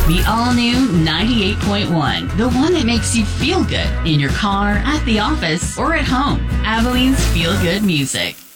The all-new 98.1, the one that makes you feel good in your car, at the office, or at home. Abilene's Feel Good Music.